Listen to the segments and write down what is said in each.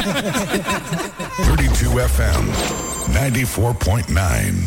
32 FM 94.9.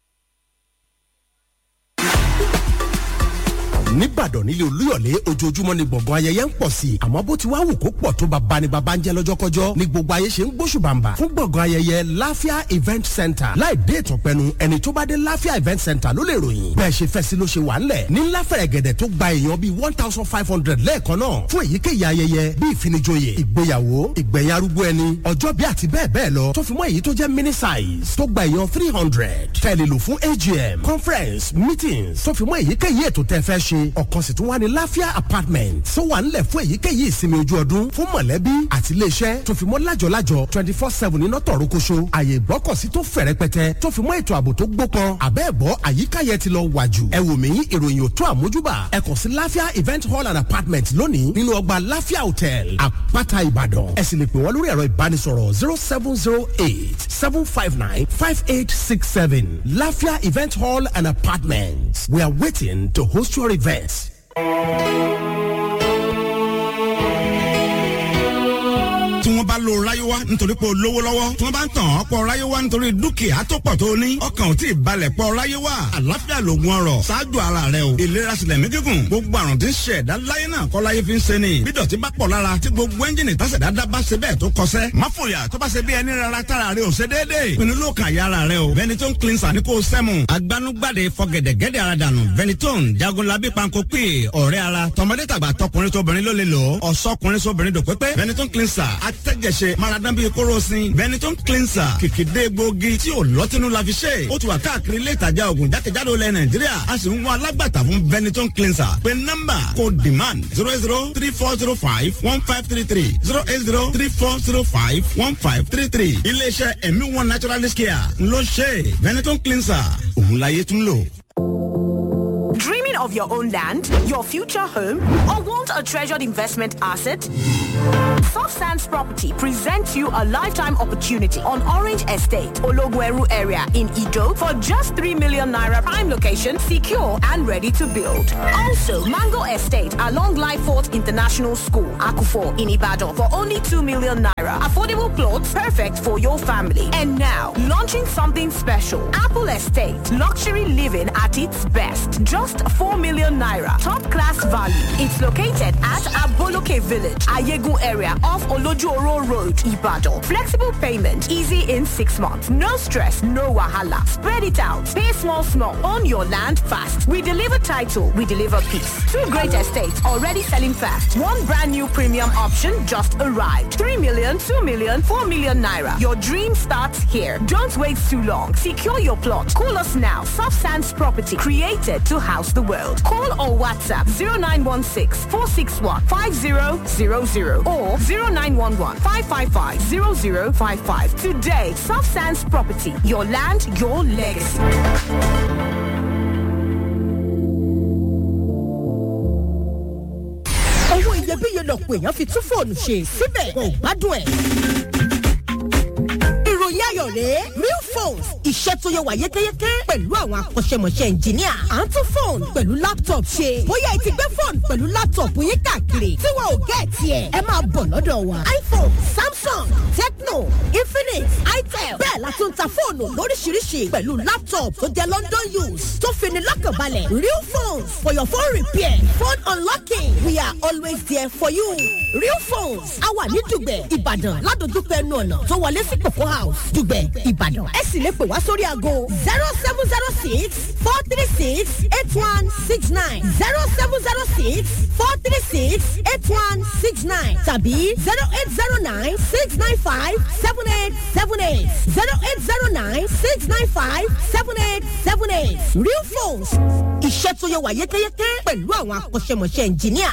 Níbàdàn nílé Olúyọ̀lé ojoojúmọ́ ni gbọ̀ngàn ayẹyẹ ń pọ̀ sí i àmọ́ bó ti wá wù kó pọ̀ tó bàbá ni bàbá ń jẹ́ lọ́jọ́kọ́jọ́ ni gbogbo ayé ṣe ń gbóṣùbàǹbà fún gbọ̀ngàn ayẹyẹ Láfíà Event Center láì dé ìtọ̀pẹ́nu ẹni tó bá dé Láfíà Event Center ló lè ròyìn bẹ́ẹ̀ ṣe fẹ́ sí ló ṣe wà ńlẹ̀ ní láfẹ̀rẹ̀ gẹ̀dẹ̀ tó gba èèyàn bíi 1500 lẹ́ẹ̀kan náà fún èyíkéyìí ayẹyẹ bíi ìfinijoyè ìgbéyàwó ìgbẹ̀yìn arúgbó ẹni ọjọ́ bí àti bẹ́ẹ̀ bẹ́ẹ̀ lọ tó fi mọ́ èyí tó jẹ́ mini size tó gba èèyàn 300 tẹ̀lé lò fún AGM conference meetings tó fi mọ́ èyíkéyìí ètò tẹ́ fẹ́ ṣe ọ̀kan sì tún wà ní Láfíà apartment tó wà ńlẹ̀ fún èyíkéyìí ìsinmi ojú ọdún fún mọ̀lẹ́bí àti iléeṣẹ́ tó fi mọ́ lájọ̀lájọ̀ 24/7 iná tọ̀rọ̀ koṣo àyè ìgbọ́kọ̀sí tó fẹ̀ rẹpẹtẹ tó fi mọ́ ètò ààbò tó gbópọn àbẹ́ẹ̀bọ́ àyíká yẹn ti lọ wà jù ẹ wò mí ìròyìn òtún àmójúbà ẹ kàn sí Láfíà event hall and apartment lónìí nínú ọgbà Láfíà hotel àpáta Ìbàdàn ẹ sì lè pè wọ́n lórí ẹ̀rọ ìbánisọ̀rọ̀ 0708-759-5867 Láfíà event hall and apartment we are waiting to host your event. tí wọ́n bá lo ráyéwá nítorí pé o lówó lọ́wọ́ tí wọ́n bá ń tàn ọ́ pọ̀ ráyéwá nítorí dúkìá tó pọ̀ tó ní ọkàn ò tí ì balẹ̀ pọ̀ ráyéwá àlàáfíà lògùn ọrọ̀ ṣáájú ara rẹ o ìlera sílẹ̀ mí gígùn gbogbo àrùn tí ń ṣe ẹ̀dá láyé náà kọ́ láyé fi ń ṣe ni bí dọ̀tí bá pọ̀ lára tí gbogbo ẹ́ńjìnì tásẹ̀ dáadáa bá ṣe bẹ́ẹ̀ tó kọsẹ́ má fòyà tó bá ṣe bí ẹni rárá tára rẹ ò ṣe déédéé pinnu ló kàn yára rẹ o Benetton cleanser ní kò sẹ́mu agbanugbade fọgẹ̀dẹ̀gẹ̀dẹ̀ ara dànù Benetton jagunlabi panko pè ọ̀rẹ́ ara tọmọdé tàgbà tọkùnrin tóbìnrin ló lè lò ọ̀sọ́kùnrin sóbìnrin dòpépé Benetton cleanser atẹ́jẹsẹ maradán bíi kóròsìn Benetton cleanser kìkìdé gbòógì tí ò lọ́tínú la fi ṣe ó ti wà káàkiri ilé ìtajà oògùn jákèjádò ilẹ̀ Nàìjíríà a sì ń wá alágbàtà fún Benetton cleanser pé nọ́mbà kò demand 08034051533 08034051533 iléeṣẹ́ ẹ̀mí one naturalist care ló ṣe Benetton cleanser òun láyé tún lò. Dreaming of your own land, your future home, or want a treasured investment asset? Soft Sands Property presents you a lifetime opportunity on Orange Estate, Ologweru area in Ido for just 3 million naira prime location, secure and ready to build. Also, Mango Estate along Lyford International School, Akufo in Ibadan for only 2 million naira. Affordable plots perfect for your family. And now, launching something special. Apple Estate, luxury living at its best. Just 4 million naira. Top class value. It's located at Aboloke Village, Ayegun area off Olojuoro Road, Ibadan. Flexible payment, easy in 6 months. No stress, no wahala. Spread it out. Pay small, small. Own your land fast. We deliver title, we deliver peace. 2 great estates already selling fast. 1 brand new premium option just arrived. 3 million, 2 million, 4 million naira. Your dream starts here. Don't wait too long. Secure your plot. Call us now. Soft Sands Property, created to house the world. Call or WhatsApp 0916 461 5000 or 0911 555 0055. Today, Soft Sands Property, your land, your legacy. Owó iyebíye lọ̀pọ̀ èèyàn fi tún fóònù ṣe síbẹ̀ kò gbádùn ẹ̀. Ìròyìn ayọ̀ rèé Real Phones iṣẹ́ tó yẹ wà yékéyéké pẹ̀lú àwọn akọ́ṣẹ́mọṣẹ́ ẹnjìníà à ń tún fóònù pẹ̀lú laptop ṣe bóyá ẹ ti gbé fóònù pẹ̀lú laptop yín káàkiri tí wọn ò gẹ̀ẹ́tì ẹ̀ ẹ máa bọ̀ lọ́dọ̀ wa iPhone, Samsung, Tecno, Infinix, Itel bẹ́ẹ̀ la tún ta fóònù lóríṣiríṣi pẹ̀lú laptop tó jẹ́ London use tó fini lọ́kànbalẹ̀ Real Phones for your phone repair, phone unlocking we are always there for you. Real Phones a wà ní Dùgbẹ̀, Ìbàdàn ládojúkọ ẹnu ọ̀nà tó wọlé sí Cocoa House Dùgbẹ̀, Ìbàdàn ẹ sì lè pè wá sórí aago 0706 436 8169 0706 436 8169 tàbí 0809 695 7878 0809 695 7878 Real Phones iṣẹ́ tó yẹ wà yékéyéké pẹ̀lú àwọn akọ́ṣẹ́mọṣẹ́ ẹnjìníà.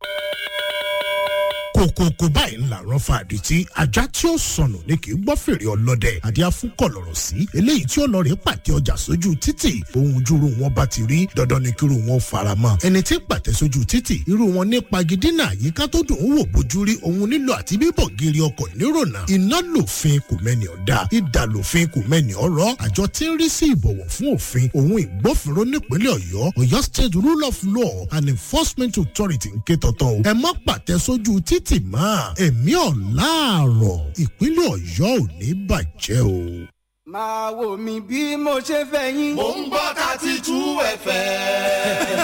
kòkòkò báyìí ńlá rán fa àdìtí ajá tí ó sọnù ní kì í gbọ́ fèrè ọlọ́dẹ àdíá fún kọ̀lọ̀rọ̀ sí eléyìí tí ó lọ rè pàtẹ ọjà sójú títì ohun júrú wọn bá ti rí dandan ni kíru wọn fara mọ́ ẹni tí pàtẹ sójú títì irú wọn ní pagidínà àyíká tó dùn ún wò bójú rí ohun nílò àti bíbọ̀ gírí ọkọ̀ nírònà iná lòfin kò mẹ́ni ọ̀dà ìdà lòfin kò mẹ́ni ọ̀rọ̀ àjọ tí ń rí sí ìbọ̀wọ̀ fún òfin ohun ìgbófinró nípínlẹ̀ Ọ̀yọ́ State Rule of Law and Enforcement Authority ń ké tọ̀tọ̀ ẹ má pàtẹ sójú títì tì mọ́ ẹ̀mí ọ̀làárọ̀ ìpínlẹ̀ Ọ̀yọ́ ò ní bàjẹ́ o. máa wò mí bí mo ṣe fẹ́ yín. Mo ń gbọ́ 32 FM.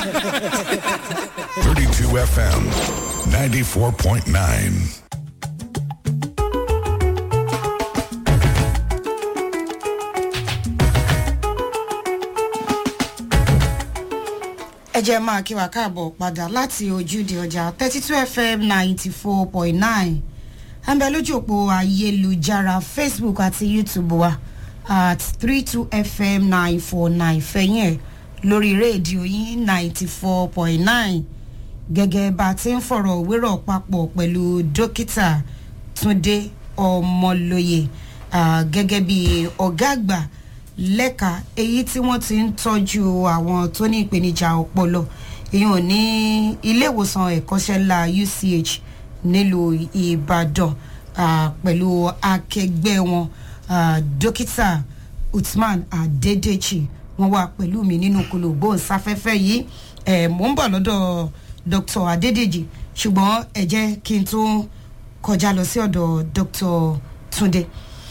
32 FM 94.9. ẹ jẹ́ máa kí wa káàbọ̀ padà láti ojúde ọjà 32 FM 94.9 ẹ̀ ń bẹ lójú òpó ayélujára Facebook àti YouTube wa at 32 FM 949 fẹ̀yìn ẹ̀ lórí rédíò yín 94.9 gẹ́gẹ́ bá a ti ń fọ̀rọ̀ wérọ̀ papọ̀ pẹ̀lú dókítà Túndé Ọmọlóye gẹ́gẹ́ bí ọ̀gá àgbà lẹ́ka èyí tí wọ́n ti ń tọ́jú àwọn tó ní ìpèníjà ọpọlọ èèyàn ní ilé ìwòsàn ẹ̀kọ́ṣẹ́ ńlá UCH nílùú Ìbàdàn pẹ̀lú akẹgbẹ́ wọn dókítà Uthman Adedechi wọ́n wà pẹ̀lú mi nínú kòlòbó sáfẹ́fẹ́ yìí mò ń bọ̀ lọ́dọ̀ Dr. Adedeji ṣùgbọ́n ẹ jẹ́ kí n tún kọjá lọ sí ọ̀dọ̀ Dr. Túndé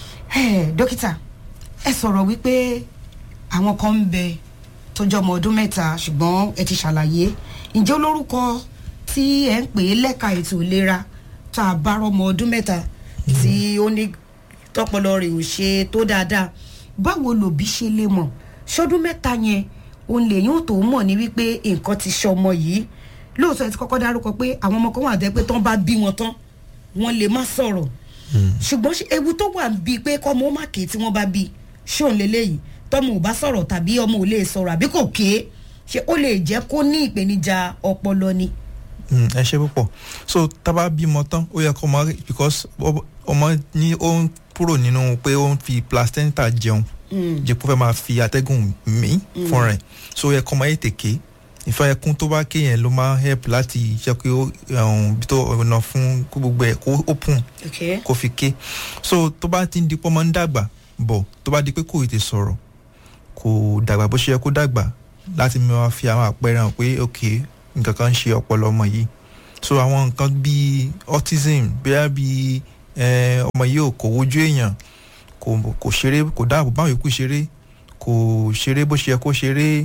dókítà ẹ sọ̀rọ̀ wípé àwọn kan ń bẹ tọ́jọ́ ọmọ ọdún mẹ́ta ṣùgbọ́n ẹ ti ṣàlàyé ǹjẹ́ olórúkọ tí ẹ ń pè é lẹ́ka ètò ìlera tá a bá rọmọ ọdún mẹ́ta tí ó ní tọpọlọ rẹ̀ ò ṣe tó dáadáa báwo lòbí ṣe lè mọ̀ ṣọdún mẹ́ta yẹn òun lè yóò tó mọ̀ ní wípé nǹkan ti ṣọmọ yìí lóòótọ́ ẹ ti kọ́kọ́ dárúkọ pé àwọn ọmọ kan wà dé pé tán bá bí wọn tán wọ́n lè má sọ̀rọ̀ ṣùgbọ́n ewu tó wà bíi pé kọ́mọ ó má ké tí wọ́n bá bí ṣóun lélẹ́yìí tọ́mọ ò bá sọ̀rọ̀ tàbí ọmọ ò lè sọ̀rọ̀ àbí kò ké ṣé ó lè jẹ́ kó ní ìpèníjà ọpọlọ ni. ẹ ṣe púpọ̀ so tábà bímọ tán ó yẹ kó mọ because ọmọ ní ó ń kúrò nínú pé ó ń fi placenta jẹun jẹ́ kó fẹ́ máa fi atẹ́gùn mí fún rẹ̀ so ó yẹ kó mọ ètè ké ìfẹ́ ẹkún tó bá ké yẹn ló máa help láti jẹ́ pé bí tó ọ̀nà fún gbogbo ẹ̀ kó open kó fi ké so tó bá ti ń di pọ́ mọ́ ń dàgbà bọ̀ tó bá di pé kò tètè sọ̀rọ̀ kò dàgbà bó ṣe yẹ kó dàgbà láti máa fi àwọn àpẹẹrẹ hàn pé ok nǹkan kan ń ṣe ọpọlọ ọmọ yìí so àwọn nǹkan bíi autism bóyá bíi ọmọ yìí ò kò wojú èèyàn kò ṣeré kò dáàbò báwọn yòókù ṣeré kò ṣeré bó ṣe yẹ kó ṣeré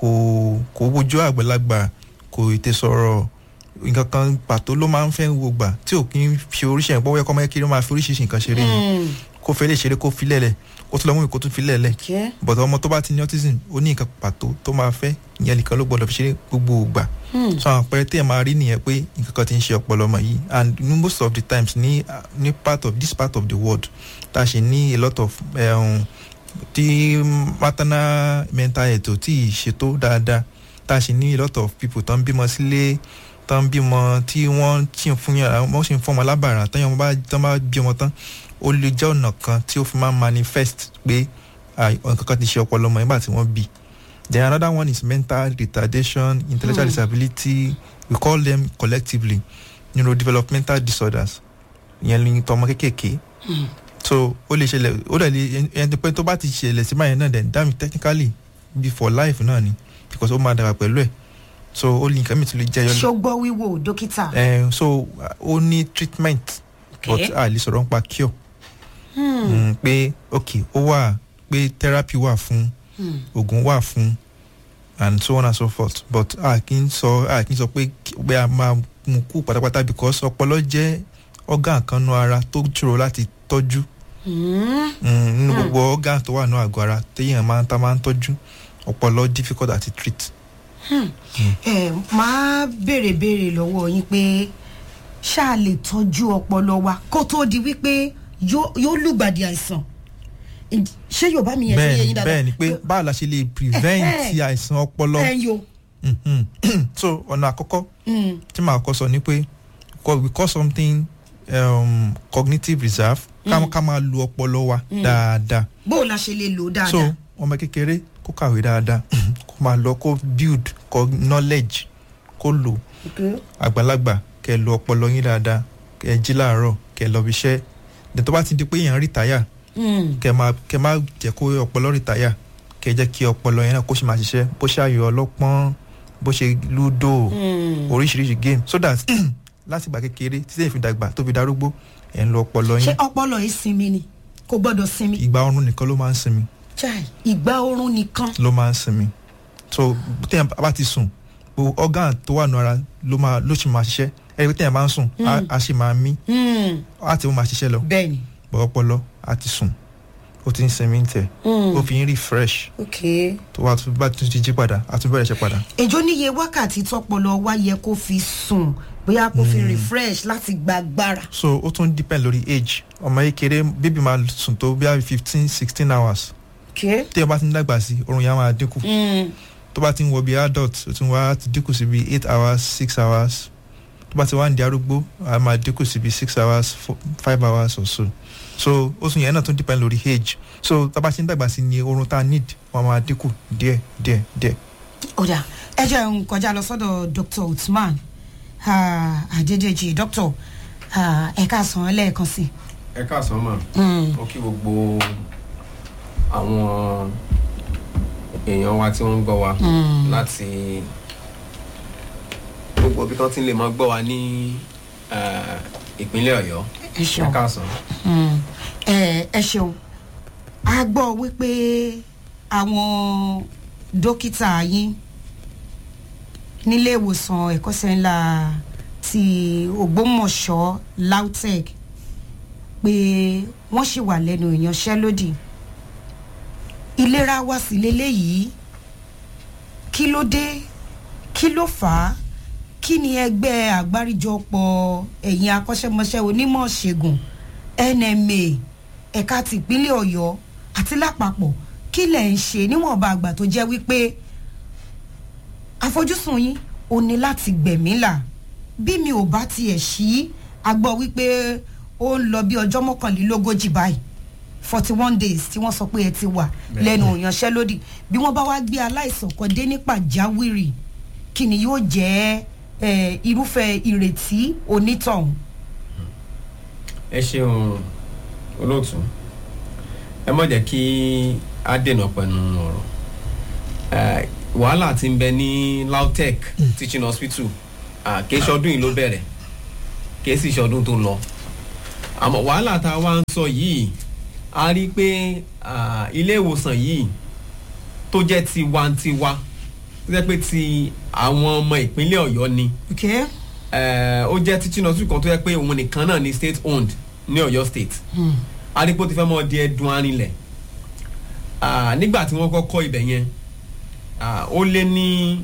kò wojú àgbàlagbà kò tètè sọ̀rọ̀ nǹkan kan pàtó ló máa ń fẹ́ wo gbà tí ò kí ń fi oríṣiríṣi nǹkan wẹ́kọ́ mọ́ kí ló máa fi oríṣiríṣi nǹkan ṣeré yẹn kó fẹ́ lè ṣeré kó fi lẹ̀lẹ̀ ó tún lọ mú ìkó tún fi lẹ̀lẹ̀ but ọmọ tó bá ti ní autism ó ní nǹkan pàtó tó máa fẹ́ ìyẹn nìkan ló gbọdọ̀ fi ṣeré gbogbo ìgbà so àwọn àpẹẹrẹ tí ẹ máa rí nìyẹn pé nǹkan kan ti ń ṣe ọpọlọ ọmọ yìí and most of the times ní this part of the world tá a ṣe ní a lot of tí maternal mental health ò tí ì ṣètò dáadáa tá a ṣe ní a lot of people tó ń bímọ sílé tó ń bímọ tí wọ́n sì ń fún yàrá wọ́n sì ń fún ọmọ lábàrà tán bá bí ọmọ tán ó lè jẹ́ ọ̀nà kan tí ó fi máa manifest pé nǹkan kan ti ṣe ọpọlọ ọmọ nígbà tí wọ́n bí. Then another one is mental retardation, intellectual disability. We call them collectively neurodevelopmental disorders. Ìyẹn ní tọmọ kékèké. So ó lè ṣẹlẹ̀ ó dẹ̀ lè ẹni pé tó bá ti ṣẹlẹ̀ sí báyẹn náà then that means technically be for life náà ni because ó máa dàgbà pẹ̀lú ẹ̀. So ó ní nǹkan mi tún lè jẹ́ yọ. ṣọgbọ́ wíwò dókítà. So ó ní treatment but a lè sọ̀rọ̀ nípa cure. Pé ok ó wà pé therapy wà fún oògùn wà fún and so on and so forth but a kì í sọ pé a máa mú kú pátápátá because ọpọlọ jẹ́ organ kan nú ara tó ṣòro láti tọ́jú nínú gbogbo organ tó wà nú àgọ́ ara téèyàn máa ń tọ́jú ọpọlọ difficult àti treat. máa béèrè lọ́wọ́ yín pé ṣáà lè tọ́jú ọpọlọ wa kó tó di wípé yóò lùgbàdì àìsàn ṣé Yorùbá mi yẹn ṣe yẹn yín dáadáa. bẹ́ẹ̀ ni pé báwo la ṣe lè prevent àìsàn ọpọlọ. so ọ̀nà àkọ́kọ́ tí màá kọ́ sọ ni pé we call something cognitive reserve ká máa lu ọpọlọ wa dáadáa. bó o la ṣe lè lò dáadáa. so ọmọ kékeré kó kàwé dáadáa kó máa lọ kó build knowledge kó lò àgbàlagbà kẹ́ lu ọpọlọ yín dáadáa kẹ́ jí láàárọ̀ kẹ́ lọ bí iṣẹ́ tó bá ti di pé èèyàn rìtáyà kẹ́ má jẹ́ kó ọpọlọ rìtáyà kẹ́ jẹ́ kí ọpọlọ yẹn náà kó sì máa ṣiṣẹ́ bó ṣe ayò ọlọ́pọ́n bó ṣe lúdò oríṣiríṣi game so that láti ìgbà kékeré títí fi dàgbà tó fi darúgbó ẹ̀ ń lo ọpọlọ yín. ṣé ọpọlọ yìí sinmi ni kò gbọdọ̀ sinmi. ìgbà oorun nìkan ló máa ń sinmi. chai ìgbà oorun nìkan. ló máa ń sinmi so téèyàn bá ti sùn gbogbo organ tó wà nù ara ló sì máa ṣiṣẹ́ ẹ̀rí téèyàn bá ń sùn á sì máa mí á ti máa ṣiṣẹ́ lọ. bẹ́ẹ̀ni. bọ̀ ọpọlọ á ti sùn ó ti ń sinmi ń tẹ̀ ó fi ń refresh. ok. tó wà tó bá tún ti jí padà á tún bẹ̀rẹ̀ ṣe padà. èjò níye wákàtí tọpọlọ wa yẹ kó fi sùn bóyá kó fi refresh láti gba agbára. so ó tún depend lórí age ọmọ kékeré bébí máa sùn tó bí i 15-16 hours. ok. téèyàn bá ti ń dàgbà sí oorun yẹn máa dínkù. tó bá ti ń wọ bí adult ó ti ń wá ti dínkù sí bí 8 hours 6 hours tó bá ti wá ń di arúgbó a máa dínkù sí bí 6 hours 5 hours or so oṣù yẹn náà tún depend lórí age so tá a bá ti ń dàgbà sí ni oorun tá a need wọn máa dínkù díẹ̀. ọ̀dà ẹ jẹ́ n kọjá lọ sọ́dọ̀ Dr. Uthman Adedeji Dr. ẹ káàsán lẹ́ẹ̀kan sí. ẹ káàsán mà ó kí gbogbo àwọn èèyàn wa tí wọ́n ń gbọ́ wa láti gbogbo ibi tó ti lè máa gbọ́ wa ní ìpínlẹ̀ Ọ̀yọ́. ẹ káàsán. ẹ ṣeun a gbọ́ wípé àwọn dókítà yín nílé ìwòsàn ẹ̀kọ́ṣẹ́ ńlá ti Ògbómọ̀ṣọ́ LAUTECH pé wọ́n ṣì wà lẹ́nu ìyanṣẹ́lódì ìlera wa sì lélẹ́yìí kí ló dé kí ló fà á kí ni ẹgbẹ́ àgbáríjọpọ̀ ẹ̀yin akọ́ṣẹ́mọṣẹ́ onímọ̀ ṣègùn NMA ẹ̀ka tìpínlẹ̀ Ọ̀yọ́ àti lápapọ̀ kí lẹ̀ ń ṣe níwọ̀nba àgbà tó jẹ́ wípé àfojúsùn yín ò ní láti gbẹ̀mí là bí mi ò bá tiẹ̀ ṣí agbọ́ wípé ó ń lọ bí ọjọ́ 31 báyìí 41 days tí wọ́n sọ pé ẹ ti wà lẹ́nu ìyanṣẹ́lódì bí wọ́n bá wá gbé aláìsàn kan dé ní pàjáwìrì kí ni yóò jẹ́ irúfẹ́ ìrètí onítọ̀hún. ẹ ṣeun olóòtú ẹ má jẹ́ kí á dènà pẹ̀lú ọ̀rọ̀ wàhálà tí ń bẹ ní LAUTECH teaching hospital kì í ṣọdún yìí ló bẹ̀rẹ̀ kì í sì ṣọdún tó lọ àmọ́ wàhálà tá a wá ń sọ yìí a rí pé ilé ìwòsàn yìí tó jẹ́ tiwantiwa tó jẹ́ pé ti àwọn ọmọ ìpínlẹ̀ Ọ̀yọ́ ni ó jẹ́ teaching hospital kan tó jẹ́ pé òun nìkan náà ni state owned ní Ọ̀yọ́ state a rí pé ó ti fẹ́ mọ́ di ẹ̀dùn arinlẹ̀ nígbà tí wọ́n kọ́kọ́ ibẹ̀ yẹn ó lé ní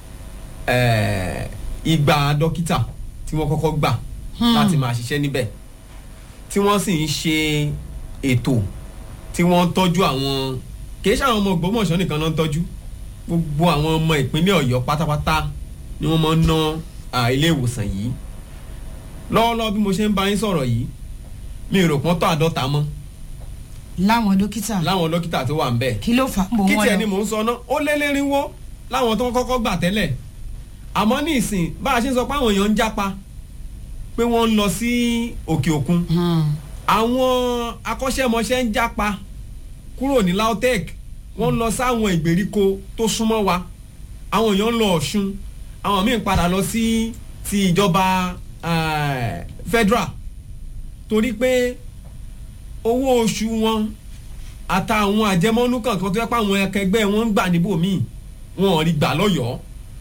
200 dókítà tí wọ́n kọ́kọ́ gbà láti máa ṣiṣẹ́ níbẹ̀ tí wọ́n sì ń ṣe ètò tí wọ́n ń tọ́jú àwọn kì í ṣe àwọn ọmọ Ògbómọ̀ṣọ́ nìkan náà ń tọ́jú gbogbo àwọn ọmọ ìpínlẹ̀ Ọ̀yọ́ pátápátá ni wọ́n máa ń ná ilé ìwòsàn yìí lọ́wọ́lọ́wọ́ bí mo ṣe ń bá yín sọ̀rọ̀ yìí mi rò pọ́n tó 50 mọ́. láwọn dókítà tó wà ń bẹ̀. kí ló fà mọ́ wọn lọ. kí tiẹ̀ ni mò ń sọ ná ó lé lérinwó láwọn tó ń kọ́kọ́ gbà tẹ́lẹ̀ àmọ́ ní ìsìn bá a ṣe ń sọ pé àwọn èèyàn ń jápa pé wọ́n ń lọ sí òkè òkun àwọn akọ́ṣẹ́mọṣẹ́ ń jápa kúrò ní LAUTECH wọ́n lọ sáwọn ìgbèríko tó súnmọ́ wa àwọn èèyàn ń lọ Ọ̀ṣun àwọn míì padà lọ sí ti ìjọba federal torí pé owó oṣù wọn àtàwọn àjẹmọ́nú kankan tó yẹ pé àwọn akẹgbẹ́ wọn ń gbà níbòmíì wọn ò rí gbà lọ́yọ̀ọ́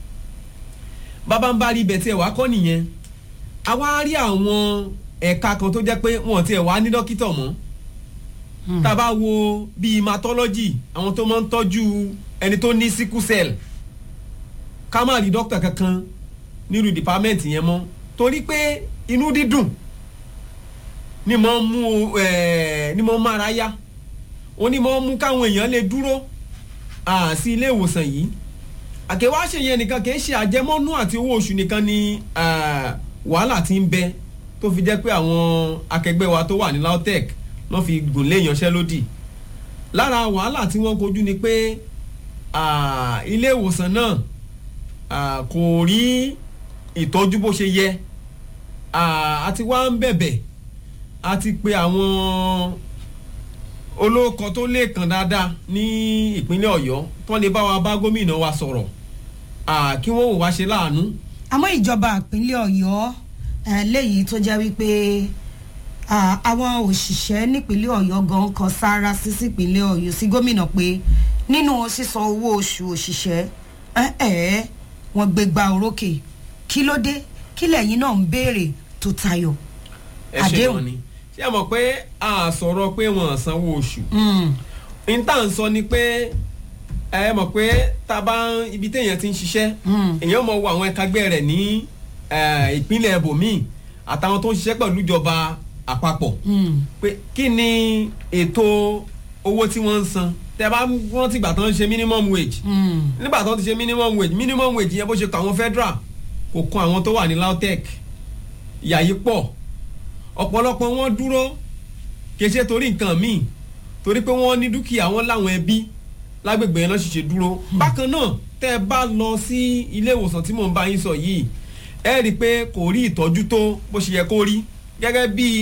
bàbá ń bá rí ibẹ̀ tí ẹ̀ wá kọ́ nìyẹn a wá rí àwọn ẹ̀ka kan tó jẹ́ pé wọn ti ẹ̀ wá ní dókítà mọ́ tá a bá wo bíi hematology àwọn tó máa ń tọ́jú ẹni tó ní sickle cell ká má rí dókítà kankan nírú department yẹn mọ́ torí pé inú dídùn ni mo ń mára yá ó ní mo ń mú káwọn èèyàn lè dúró sí ilé ìwòsàn yìí àkèwá ṣe yẹn nìkan kì í ṣe àjẹmọ́nú àti owó oṣù nìkan ni wàhálà ti ń bẹ tó fi jẹ́ pé àwọn akẹgbẹ́ wa tó wà ní LAUTECH wọ́n fi gùn lé ìyanṣẹ́lódì lára wàhálà tí wọ́n kojú ni pé ilé ìwòsàn náà kò rí ìtọ́jú bó ṣe yẹ àti wá ń bẹ̀bẹ̀ àti pé àwọn olóòkọ tó lè kàn dáadáa ní ìpínlẹ̀ Ọ̀yọ́ tó lè bá wa bá gómìnà wa sọ̀rọ̀ kí wọ́n wò wá ṣe láàánú. àmọ́ ìjọba ìpínlẹ̀ Ọ̀yọ́ léyìí tó jẹ́ wípé àwọn òṣìṣẹ́ nípínlẹ̀ ọ̀yọ́ gan kan sára sí sípínlẹ̀ ọ̀yọ́ sí gómìnà pé nínú sísan owó oṣù òṣìṣẹ́ wọ́n gbégbá orókè kí ló dé kí lẹ́yìn náà ń béèrè tó tayọ àdéhùn ni ṣé ẹ mọ̀ pé a sọ̀rọ̀ pé wọ́n sanwó oṣù n tá à ń sọ ni pé ẹ mọ̀ pé tá a bá ibi téèyàn ti ń ṣiṣẹ́ èèyàn mọ̀ wo àwọn ẹ̀kagbẹ́ rẹ̀ ní ìpínlẹ̀ ibòmíì àtàwọn tó ń ṣiṣẹ́ pẹ̀lú ìjọba àpapọ̀ pé kí ni ètò owó tí wọ́n ń san tẹ́ bá wọ́n ti gbà tán ṣe minimum wage nígbà tán ti ṣe minimum wage yẹn bó ṣe kọ àwọn federal kò kan àwọn tó wà ní LAUTECH ìyà yìí pọ̀ ọ̀pọ̀lọpọ̀ wọn dúró kì í ṣe torí nǹkan míì torí pé wọ́n ní dúkìá wọn láwọn ẹbí lágbègbè yẹn náà ṣiṣẹ́ dúró bákan náà tẹ́ bá lọ sí ilé ìwòsàn tí mò ń bá yín sọ yìí ẹ rí i pé kò rí ìtọ́jú tó bó ṣe yẹ kó rí gẹ́gẹ́ bí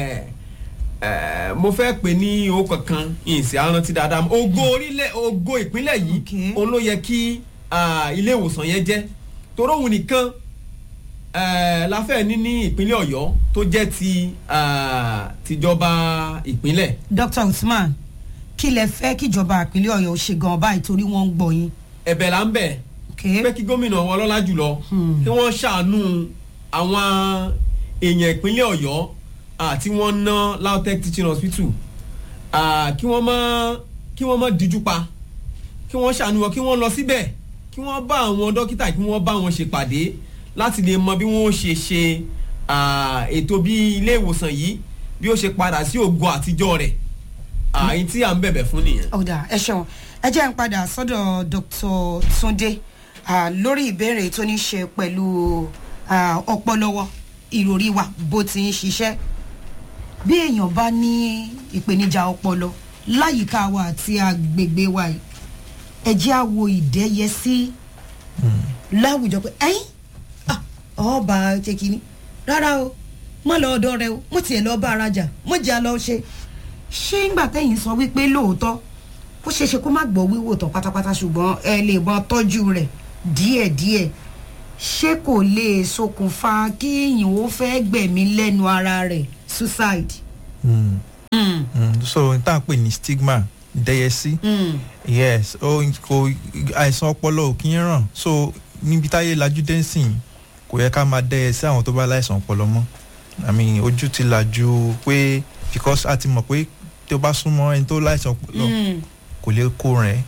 mo fẹ́ pè ní owó kankan ìsì arántí dáadáa ògo ìpínlẹ̀ yìí òun ló yẹ kí ilé ìwòsàn yẹn jẹ́ torí òun nìkan la fẹ́ ní ìpínlẹ̀ ọ̀yọ́ tó jẹ́ tìjọba ìpínlẹ̀. Dr. Usman kí lẹ fẹ́ kíjọba ìpínlẹ̀ ọ̀yọ́ ṣe gan báyìí torí wọ́n ń gbọ́ yín. ẹ̀bẹ̀ là ń bẹ̀ pé kí gómìnà wọn lọ́lá jùlọ kí wọ́n ṣàánú àwọn èèyàn ìpínlẹ̀ ọ̀yọ́ tí wọ́n ná LAUTECH teaching hospital kí wọ́n má díjú pa kí wọ́n ṣàánú wọn kí wọ́n lọ síbẹ̀ kí wọ́n bá àwọn dókítà kí wọ́n bá wọn ṣe pàdé láti lè mọ bí wọ́n ṣe ètò bí ilé ìwòsàn yìí bí ó ṣe padà sí ògo àtijọ́ rẹ̀ àyìn tí à ń bẹ̀bẹ̀ fún nìyẹn. ọ̀dà ẹ ṣeun ẹ jẹ́ ń padà sọ́dọ̀ Dr. Túndé lórí ìbéèrè tó ní ṣe pẹ̀lú ọpọlọwọ ìròrí wa bó ti ń ṣiṣẹ́ bí èèyàn bá ní ìpèníjà ọpọlọ láyìíká wa àti agbègbè wa yìí ẹ jẹ́ á wo ìdẹ́yẹsí láwùjọ pé ẹ̀yìn ọba ṣe kínní rárá o mọ lọ ọ̀dọ̀ rẹ o mo tiẹ̀ lọ bá arajà mo jẹ́ a lọ ṣe ńgbà tẹ́yìn sọ wípé lóòótọ́ ó ṣeéṣe kó má gbọ́ wíwò tán pátápátá ṣùgbọ́n ẹ lè bọ́ tọ́jú rẹ̀ díẹ̀díẹ̀ ṣé kò lè ṣokùnfà kí èèyàn ó fẹ́ gbẹ̀mí lẹ́nu ara rẹ̀ suicide. So n tá à ń pè ní stigma dẹ́yẹsí yes àìsàn ọpọlọ ò kí ń ràn so níbi táyé lajú dẹ́sìn kò yẹ ká máa dẹ́yẹ sí àwọn tó bá láìsàn ọpọlọ mọ́ ojú ti làjú pé because a ti mọ̀ pé tí o bá súnmọ́ ẹni tó láìsàn ọpọlọ kò lè kó rẹ̀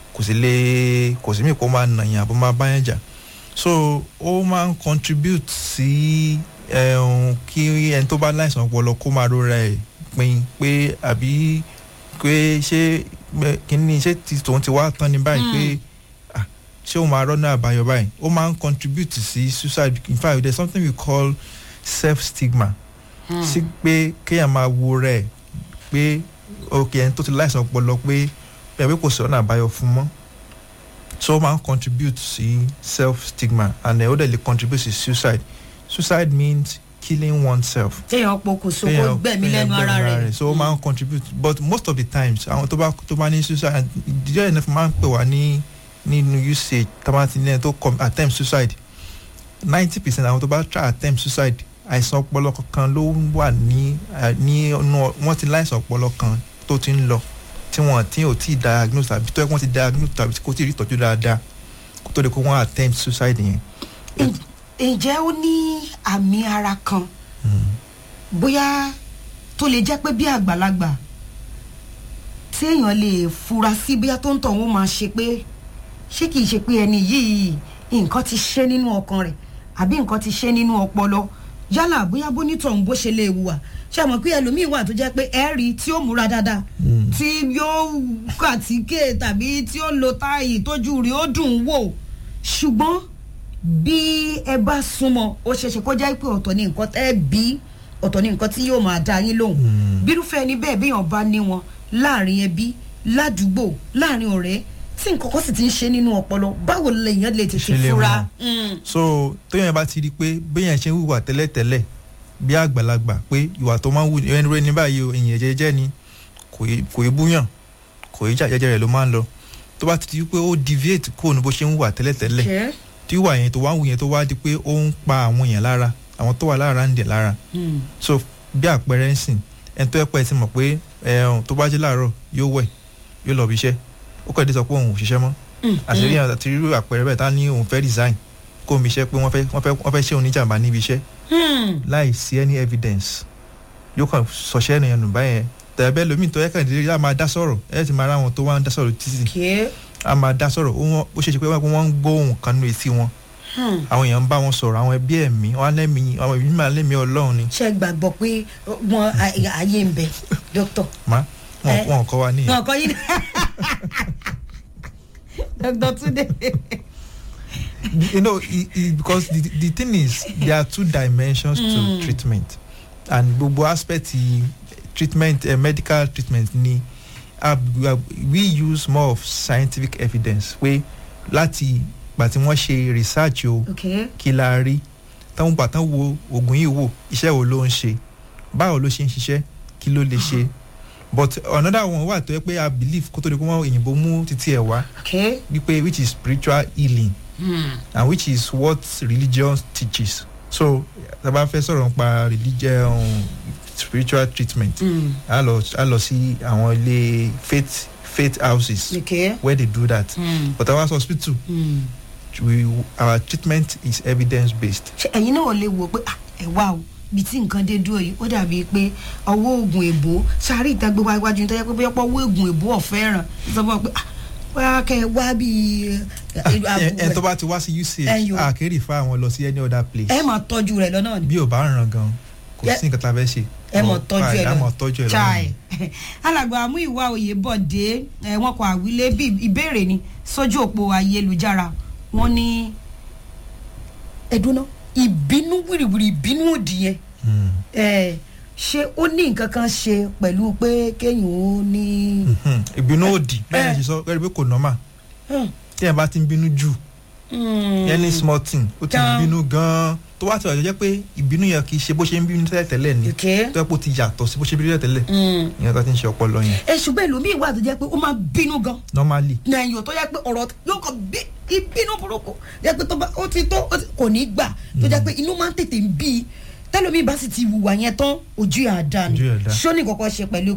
kò sí mí kó máa nàyàn àbó máa báyàn jà so ó máa ń contribute sí kí ẹni tó bá láìsàn ọpọlọ kó máa rora ẹ̀ pin pé àbí pé ṣé kíní ṣé tòun ti wá tán ní báyìí pé ṣé o máa rọ́nà àbáyọ báyìí ó máa ń contribute sí suicide in fact there is something we call self stigma sí pé kéèyàn máa wo rẹ̀ pé okay ẹni tó ti láìsàn ọpọlọ pé kò sí ọ̀nà àbáyọ fún mọ́ so ó máa ń contribute sí self stigma and ó dẹ̀ lè contribute sí suicide means killing oneself. téèyàn pokùnso kó gbẹ̀mí lẹ́nu ara rẹ̀ so ó máa ń contribute but most of the times àwọn tó bá ní suicide ìdíjọ́ ìnáfẹ́ máa ń pè wá nínú usage tamati ní ẹni tó attempt suicide 90% àwọn tó bá try attempt suicide àìsàn ọpọlọ kan ló wà ní wọ́n ti láìsàn ọpọlọ kan tó ti ń lọ tí wọ́n ò tí ì diagnose tàbí tó yẹ kí wọ́n ti diagnose tàbí kò tí ì rí ìtọ́jú dáadáa kó tó di kó wọ́n attempt suicide yẹn. ǹjẹ́ ó ní àmì ara kan bóyá tó lè jẹ́ pé bí àgbàlagbà tí èèyàn lè fura sí bóyá tó ń tọ̀ wọ́n máa ṣe pé ṣé kìí ṣe pé ẹni yìí nǹkan ti ṣe nínú ọkàn rẹ̀ àbí nǹkan ti ṣe nínú ọpọlọ yálà bóyá bónítọ̀hún bó ṣe lè wùwà ṣe àmọ́ pé ẹlòmíín wà tó jẹ́ pé ẹ̀rí tí ó múra dáadáa tí yóò kàtíkè tàbí tí ó lo táyì tójú rí ó dùn wò ṣùgbọ́n bí ẹ bá súnmọ́ ó ṣeéṣe kó jẹ́ pé ọ̀tọ̀ ní nǹkan tẹ́ bí ọ̀tọ̀ ní nǹkan tí yóò máa dá yín lóhùn bírúfẹ́ ẹni bẹ́ẹ̀ bí èèyàn bá ní wọn láàrin ẹbí ládùúgbò láàrin ọ̀rẹ́ tí nǹkan kan sì ti ń ṣe nínú ọpọlọ báwo lèèyàn lè tètè fura. so tóyàn bá ti rí i pé béèyàn ṣe ń hùwà tẹ́lẹ̀tẹ́lẹ̀ bí àgbàlagbà pé ìwà tó máa ń wù ẹni rẹ ní báyìí o èyàn jẹ́jẹ́ ni kò í búyàn kò í jàjẹ́jẹ́ rẹ̀ ló máa ń lọ tó bá ti di pé ó deviate kó ní bó ṣe ń hùwà tẹ́lẹ̀tẹ́lẹ̀ tí ìwà yẹn tó wá ń wù yẹn tó wá di pé ó ń pa àwọn èèyàn lára àwọn tó wà lára ń dẹ̀ lára so bí àpẹẹrẹ ń sìn ẹni tó yẹ pé ẹ ti mọ̀ pé tó bá jí láàárọ̀ yóò wẹ̀ yóò lọ bí iṣẹ́ ó kọ́ ẹ̀ dé sọ pé òun ò ṣiṣẹ́ mọ́ àti irú àpẹẹrẹ bẹ́ẹ̀ tá ní òun fẹ́ resign kó omi iṣẹ́ pé wọ́n fẹ́ ṣe oníjàmbá níbi iṣẹ́ láì sí any evidence yóò kàn sọ̀ṣẹ́ ènìyàn nù báyẹn tẹ̀bẹ́ lómi tó yẹ kàn dé yá máa dá sọ̀rọ̀ ẹ̀ ti máa rá wọn tó wá ń dá sọ̀rọ̀ títì a máa dá sọ̀rọ̀ ó ṣe é ṣe pé wọ́n ń gbóhùn kan nínú etí wọn àwọn èèyàn ń bá wọn sọ̀rọ̀ àwọn ẹbí ẹ̀mí wọn lẹ́mí àwọn ẹbí máa lẹ́mí ọlọ́run ni. ṣé gbàgbọ́ pé wọn ayé ń bẹ dókítà. wọn kọ́ wa nìyẹn. wọn kọ́ yín dókítà Túndé. You know, because the thing is, there are two dimensions to treatment, and gbogbo aspect treatment, medical treatment ni we use more of scientific evidence. We láti gbàtí wọ́n ṣe research o kí la rí táwọn bàtàn wo oògùn yìí wò iṣẹ́ wo ló ń ṣe báwo ló ṣe ń ṣiṣẹ́ kí ló lè ṣe but another one wà tó yẹ pé I believe kó tó di pé wọ́n òyìnbó mú títí ẹ̀ wá wípé which is spiritual healing and which is what religion teaches so tá bá fẹ́ sọ̀rọ̀ nípa religion spiritual treatment a lọ sí àwọn ilé faith houses where they do that but our hospital our treatment is evidence based. ẹ̀yin náà lè wò pé ẹ wá o bí tí nǹkan dé dúró yìí ó dàbí pé ọwọ́ oògùn èbó sáré ìta gbogbo iwájú nítorí pé bóyá ọwọ́ oògùn èbó ọ̀fẹ́ ràn sọ fún ọ pé wá kẹ́ ẹ wá bí. ẹ tó bá ti wá sí UCH àkèrè fún àwọn lọ sí any other place. ẹ máa tọ́jú rẹ̀ lọ́nà ni. bí ò bá ràn gan kò sí nǹkan tá a fẹ́ ṣe. ẹ mọ̀ tọ́jú ẹ lọ́nà chai alàgbà Amúyìwá Oyèbọ̀dé wọn kọ àwílé bí ìbéèrè ni sójú òpó ayélujára wọn ní ẹdúná ìbínú wìrìwìrì ìbínú òdì yẹn ṣé ó ní nǹkan kan ṣe pẹ̀lú pé kéèyàn ó ní. ìbínú òdì bẹ́ẹ̀ ni ṣe sọ pé kò nọ́mà tí ẹ̀ bá ti ń bínú jù any small thing ó ti ń bínú gan-an tó wá ti wà jẹ́ pé ìbínú yẹn kì í ṣe bó ṣe ń bínú tẹ́lẹ̀ ni tó yẹ pé ó ti yàtọ̀ sí bó ṣe bínú tẹ́lẹ̀ ìyẹn tó ti ń ṣe ọpọlọ yẹn. ṣùgbọ́n èlòmíì wà tó jẹ́ pé ó máa bínú gan. normally. nàìyàn tó yẹ pé ọ̀rọ̀ yóò kàn bí ìbínú burúkú jẹ́ pé ó ti tó kò ní gbà tó jẹ́ pé inú máa ń tètè bí tẹ́lómi bá sì ti wùwà yẹn tán ojú àdá ni ṣó ní kọ́kọ́ ṣe pẹ̀lú